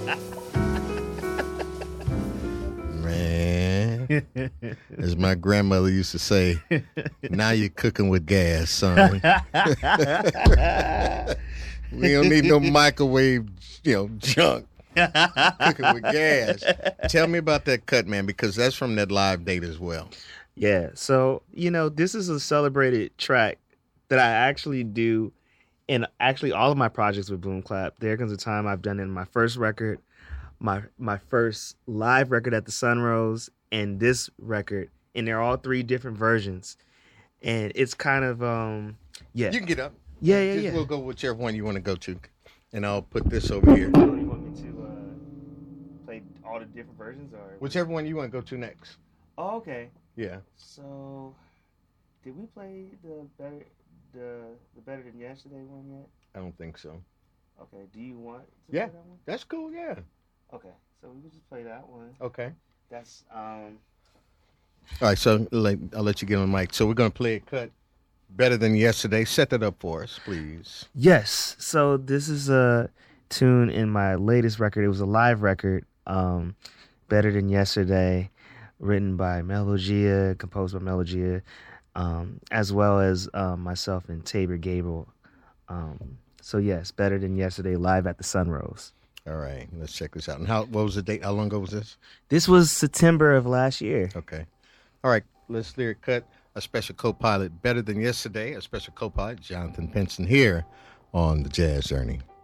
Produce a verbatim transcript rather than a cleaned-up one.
Man, as my grandmother used to say, now you're cooking with gas, son. We don't need no microwave, you know, junk. Cooking with gas. Tell me about that cut, man, because that's from that live date as well. Yeah, so, you know, this is a celebrated track that I actually do in actually all of my projects with Boom Clap. There comes a time I've done it in my first record, my my first live record at the Sunrose, and this record, and they're all three different versions. And it's kind of, um, yeah. You can get up. Yeah, yeah, Just yeah. We'll go whichever one you want to go to, and I'll put this over here. You want me to uh, play all the different versions, or Whichever one you want to go to next. Oh, okay. Yeah. So, did we play the better the the better than yesterday one yet? I don't think so. Okay. Do you want to Yeah. play that one? That's cool, yeah. Okay. So we can just play that one. Okay. That's um. All right, so like, I'll let you get on the mic. So we're going to play a cut better than yesterday. Set that up for us, please. Yes. So this is a tune in my latest record. It was a live record. Um, Better Than Yesterday, written by Melogia, composed by Melogia, um, as well as um, myself and Tabor Gabriel. Um, so yes, Better Than Yesterday, live at the Sunrose. All right, let's check this out. And how? What was the date? How long ago was this? This was September of last year. Okay. All right, let's lyric cut. A special co-pilot, Better Than Yesterday. A special co-pilot, Jonathan Pinson, here on The Jazz Journey.